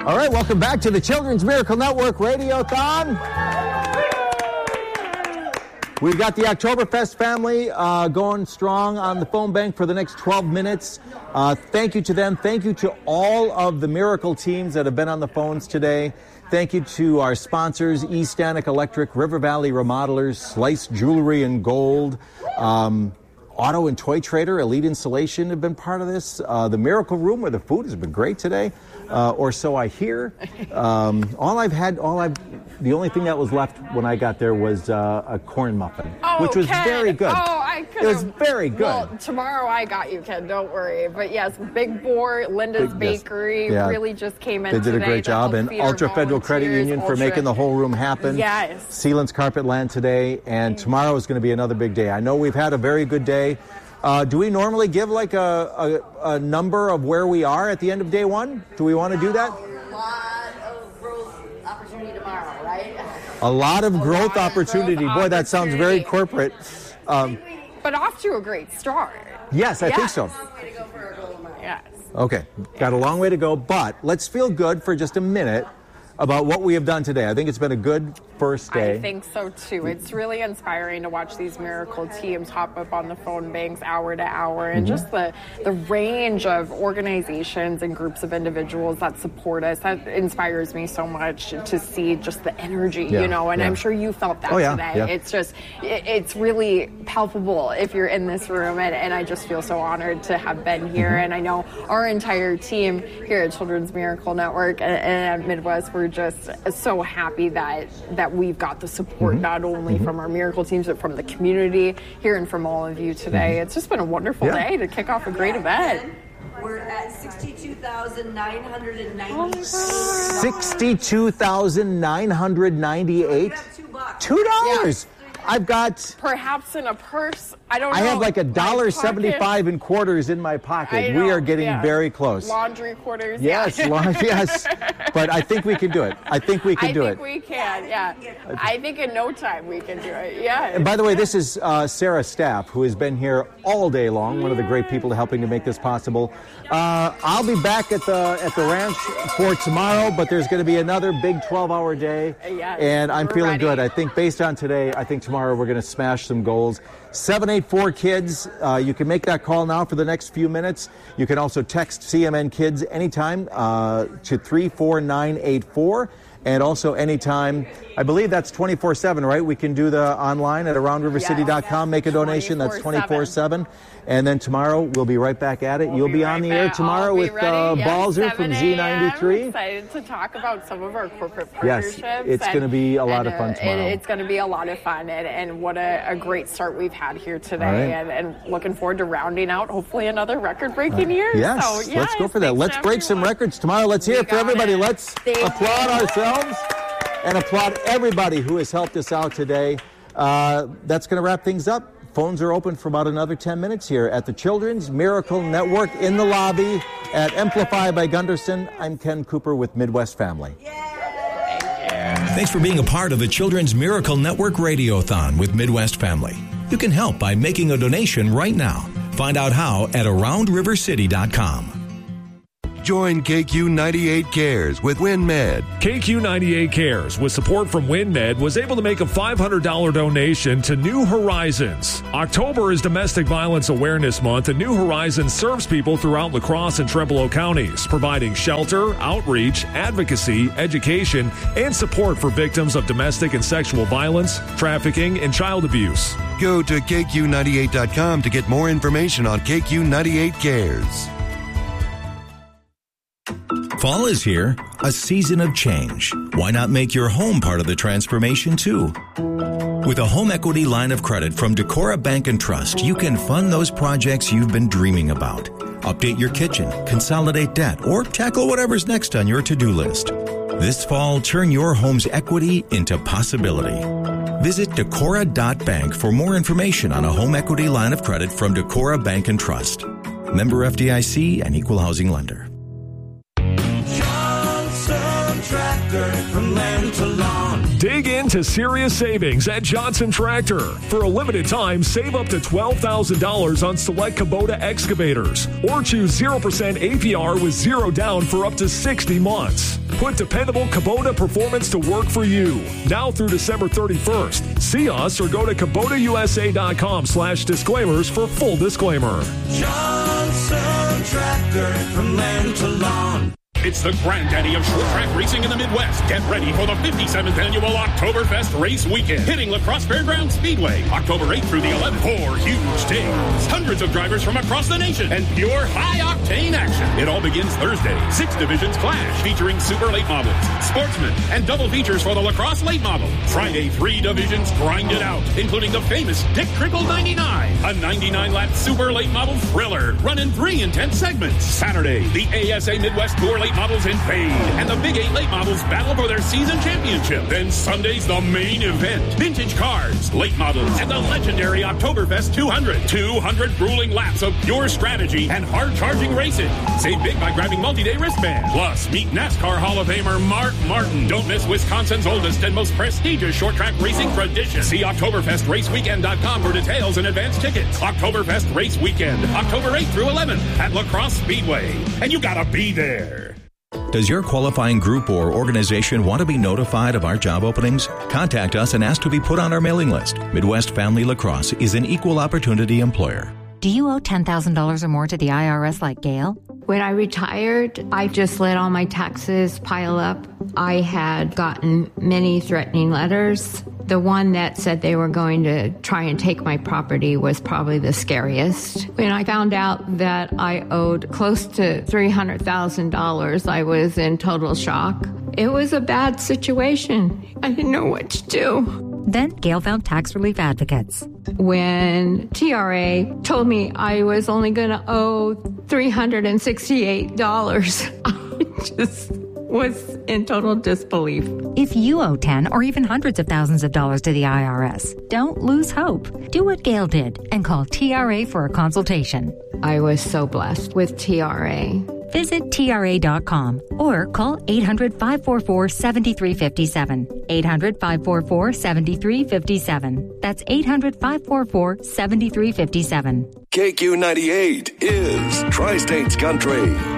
All right, welcome back to the Children's Miracle Network Radiothon. We've got the Oktoberfest family going strong on the phone bank for the next 12 minutes. Thank you to them. Thank you to all of the Miracle teams that have been on the phones today. Thank you to our sponsors, East Stanek Electric, River Valley Remodelers, Slice Jewelry and Gold, Auto and Toy Trader, Elite Insulation have been part of this. The Miracle Room, where the food has been great today, or so I hear. The only thing that was left when I got there was a corn muffin, which was very good. It was very good. Well, tomorrow I got you, Ken. Don't worry. But yes, Big Boar, Linda's Bakery really just came in today. They did a great job. And Ultra Federal Credit Union for making the whole room happen. Yes. Sealand's Carpetland today. And tomorrow is going to be another big day. I know we've had a very good day. Do we normally give like a number of where we are at the end of day one? Do we want to do that? A lot of growth opportunity tomorrow, right? A lot of growth opportunity. Boy, that sounds very corporate. But off to a great start. Yes, I think so. Yes. Okay, got a long way to go, but let's feel good for just a minute about what we have done today. I think it's been a good first day. I think so too. It's really inspiring to watch these Miracle teams hop up on the phone banks hour to hour, and just the range of organizations and groups of individuals that support us. That inspires me so much to see just the energy, and I'm sure you felt that today. Yeah. It's just, it's really palpable if you're in this room, and I just feel so honored to have been here. And I know our entire team here at Children's Miracle Network and at Midwest, we're just so happy that we've got the support not only from our Miracle teams, but from the community, hearing from all of you today. It's just been a wonderful day to kick off a great event. We're at 62,998. 62,998? $2. I've got perhaps in a purse. I don't know. I have like $1.75 in quarters in my pocket. We are getting very close. Laundry quarters. Yes, yes. But I think we can do it. I think we can do it. I think we can. Yeah. I think in no time we can do it. Yeah. And by the way, this is Sarah Staff, who has been here all day long. One of the great people helping to make this possible. I'll be back at the ranch for tomorrow, but there's going to be another big 12-hour day. Yes, and I'm feeling ready. good. I think based on today, I think tomorrow we're going to smash some goals. 784-KIDS. You can make that call now for the next few minutes. You can also text CMN Kids anytime to 34984. And also anytime, I believe that's 24/7, right? We can do the online at aroundrivercity.com, make a donation. That's 24/7. And then tomorrow, we'll be right back at it. You'll be on the air tomorrow with Balzer from Z93. I'm excited to talk about some of our corporate partnerships. Yes, it's going to be a lot of fun tomorrow. It's going to be a lot of fun, and what a great start we've had here today. Right. And looking forward to rounding out, hopefully, another record-breaking year. Yes, so, let's go for that. Let's break some records tomorrow. Let's hear it for everybody. Let's applaud ourselves and applaud everybody who has helped us out today. That's going to wrap things up. Phones are open for about another 10 minutes here at the Children's Miracle Network in the lobby at Amplify by Gunderson. I'm Ken Cooper with Midwest Family. Thanks for being a part of the Children's Miracle Network Radiothon with Midwest Family. You can help by making a donation right now. Find out how at AroundRiverCity.com. Join KQ98 Cares with WinMed. KQ98 Cares, with support from WinMed, was able to make a $500 donation to New Horizons. October is Domestic Violence Awareness Month, and New Horizons serves people throughout La Crosse and Trempealeau counties, providing shelter, outreach, advocacy, education, and support for victims of domestic and sexual violence, trafficking, and child abuse. Go to KQ98.com to get more information on KQ98 Cares. Fall is here, a season of change. Why not make your home part of the transformation too? With a home equity line of credit from Decorah Bank and Trust, you can fund those projects you've been dreaming about. Update your kitchen, consolidate debt, or tackle whatever's next on your to-do list. This fall, turn your home's equity into possibility. Visit Decorah.bank for more information on a home equity line of credit from Decorah Bank and Trust. Member FDIC and Equal Housing Lender. From land to lawn. Dig into serious savings at Johnson Tractor. For a limited time, save up to $12,000 on select Kubota excavators, or choose 0% APR with 0 down for up to 60 months. Put dependable Kubota performance to work for you. Now through December 31st. See us or go to KubotaUSA.com/disclaimers for full disclaimer. Johnson Tractor from land to lawn. It's the granddaddy of short track racing in the Midwest. Get ready for the 57th annual Oktoberfest race weekend, hitting La Crosse Fairgrounds Speedway, October 8th through the 11th. 4 huge days, hundreds of drivers from across the nation, and pure high-octane action. It all begins Thursday. 6 divisions clash, featuring super late models, sportsmen, and double features for the La Crosse late model. Friday, 3 divisions grind it out, including the famous Dick Trickle 99, a 99-lap super late model thriller, run in 3 intense segments. Saturday, the ASA Midwest Tour late models in fade, and the Big 8 late models battle for their season championship. Then Sunday's the main event. Vintage cars, late models, and the legendary Oktoberfest 200. 200 grueling laps of pure strategy and hard-charging racing. Save big by grabbing multi-day wristbands. Plus, meet NASCAR Hall of Famer Mark Martin. Don't miss Wisconsin's oldest and most prestigious short-track racing tradition. See OktoberfestRaceWeekend.com for details and advance tickets. Oktoberfest Race Weekend, October 8th through 11th at La Crosse Speedway. And you gotta be there. Does your qualifying group or organization want to be notified of our job openings? Contact us and ask to be put on our mailing list. Midwest Family Lacrosse is an equal opportunity employer. Do you owe $10,000 or more to the IRS like Gail? When I retired, I just let all my taxes pile up. I had gotten many threatening letters. The one that said they were going to try and take my property was probably the scariest. When I found out that I owed close to $300,000, I was in total shock. It was a bad situation. I didn't know what to do. Then Gail found tax relief advocates. When TRA told me I was only going to owe $368, I just was in total disbelief. If you owe 10 or even hundreds of thousands of dollars to the IRS, don't lose hope. Do what Gail did and call TRA for a consultation. I was so blessed with TRA. Visit TRA.com or call 800-544-7357. 800-544-7357. That's 800-544-7357. KQ98 is Tri-States Country.